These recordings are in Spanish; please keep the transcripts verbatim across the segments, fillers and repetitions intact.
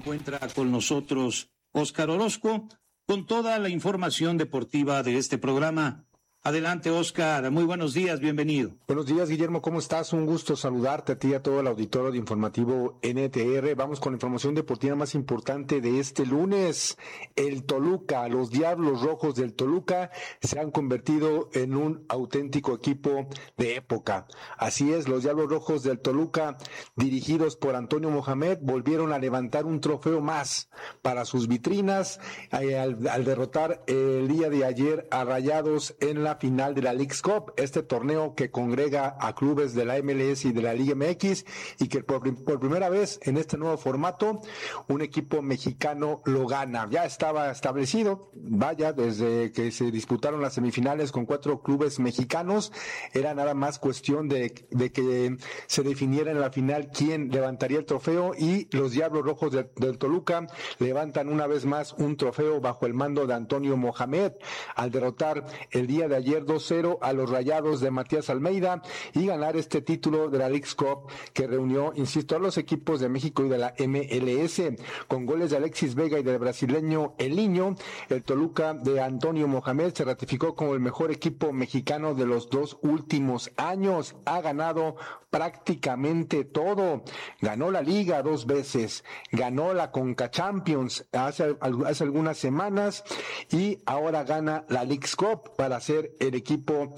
encuentra con nosotros Óscar Orozco con toda la información deportiva de este programa. Adelante, Óscar. Muy buenos días, bienvenido. Buenos días, Guillermo. ¿Cómo estás? Un gusto saludarte a ti y a todo el auditorio de Informativo N T R. Vamos con la información deportiva más importante de este lunes. El Toluca, los Diablos Rojos del Toluca se han convertido en un auténtico equipo de época. Así es, los Diablos Rojos del Toluca, dirigidos por Antonio Mohamed, volvieron a levantar un trofeo más para sus vitrinas eh, al, al derrotar el día de ayer a Rayados en la final de la Leagues Cup, este torneo que congrega a clubes de la M L S y de la Liga M X, y que por, por primera vez en este nuevo formato un equipo mexicano lo gana. Ya estaba establecido, vaya, desde que se disputaron las semifinales con cuatro clubes mexicanos, era nada más cuestión de, de que se definiera en la final quién levantaría el trofeo, y los Diablos Rojos de, del Toluca levantan una vez más un trofeo bajo el mando de Antonio Mohamed al derrotar el día de ayer dos cero a los Rayados de Matías Almeida y ganar este título de la Leagues Cup que reunió, insisto, a los equipos de México y de la M L S. Con goles de Alexis Vega y del brasileño El Niño, el Toluca de Antonio Mohamed se ratificó como el mejor equipo mexicano de los dos últimos años. Ha ganado prácticamente todo. Ganó la Liga dos veces, ganó la Conca Champions hace, hace algunas semanas y ahora gana la Leagues Cup para ser el equipo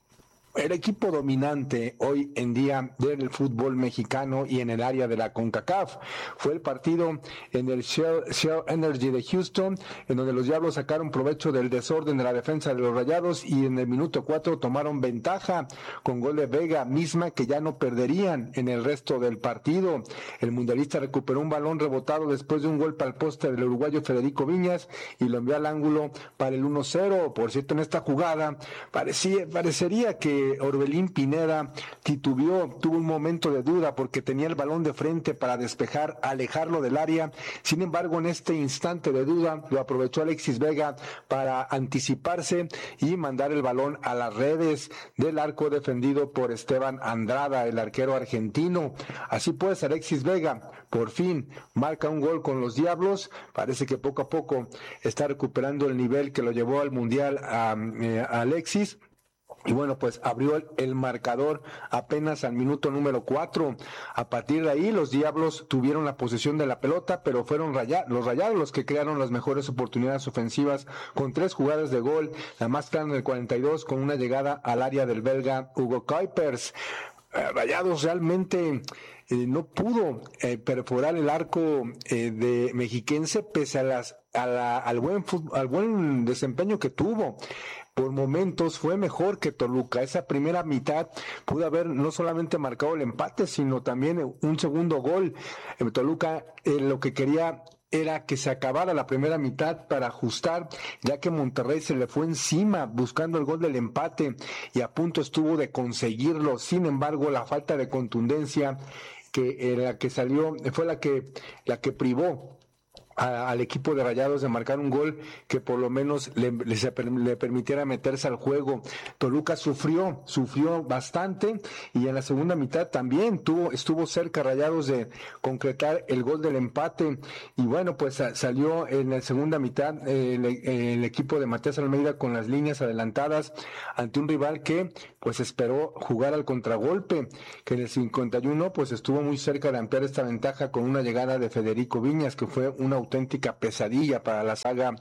El equipo dominante hoy en día del fútbol mexicano y en el área de la CONCACAF. Fue el partido en el Shell, Shell Energy de Houston, en donde los Diablos sacaron provecho del desorden de la defensa de los Rayados y en el minuto cuatro tomaron ventaja con gol de Vega, misma que ya no perderían en el resto del partido. El mundialista recuperó un balón rebotado después de un golpe al poste del uruguayo Federico Viñas y lo envió al ángulo para el uno cero. Por cierto, en esta jugada parecía, parecería que Orbelín Pineda titubeó, tuvo un momento de duda porque tenía el balón de frente para despejar, alejarlo del área. Sin embargo, en este instante de duda lo aprovechó Alexis Vega para anticiparse y mandar el balón a las redes del arco defendido por Esteban Andrada, el arquero argentino. Así pues, Alexis Vega por fin marca un gol con los Diablos. Parece que poco a poco está recuperando el nivel que lo llevó al Mundial a, eh, a Alexis. Y bueno, pues abrió el, el marcador apenas al minuto número cuatro. A partir de ahí los Diablos tuvieron la posesión de la pelota, pero fueron raya, los Rayados los que crearon las mejores oportunidades ofensivas con tres jugadas de gol, la más clara en el cuarenta y dos con una llegada al área del belga Hugo Kuipers. Eh, Rayados realmente eh, no pudo eh, perforar el arco eh, de mexiquense pese a las a la, al buen fut, al buen desempeño que tuvo. Por momentos fue mejor que Toluca. Esa primera mitad pudo haber no solamente marcado el empate, sino también un segundo gol. En Toluca eh, lo que quería era que se acabara la primera mitad para ajustar, ya que Monterrey se le fue encima buscando el gol del empate y a punto estuvo de conseguirlo. Sin embargo, la falta de contundencia que eh, la que salió fue la que la que privó A, al equipo de Rayados de marcar un gol que por lo menos le, le, le permitiera meterse al juego. Toluca sufrió, sufrió bastante y en la segunda mitad también tuvo, estuvo cerca Rayados de concretar el gol del empate y bueno, pues a, salió en la segunda mitad eh, el, el equipo de Matías Almeida con las líneas adelantadas ante un rival que pues esperó jugar al contragolpe, que en el cincuenta y uno pues estuvo muy cerca de ampliar esta ventaja con una llegada de Federico Viñas que fue una auténtica pesadilla para la saga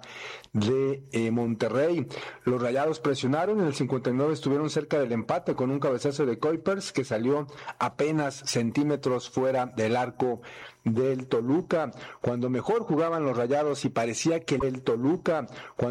de eh, Monterrey. Los Rayados presionaron, en el cincuenta y nueve estuvieron cerca del empate con un cabezazo de Kuipers que salió apenas centímetros fuera del arco del Toluca. Cuando mejor jugaban los Rayados y parecía que el Toluca, cuando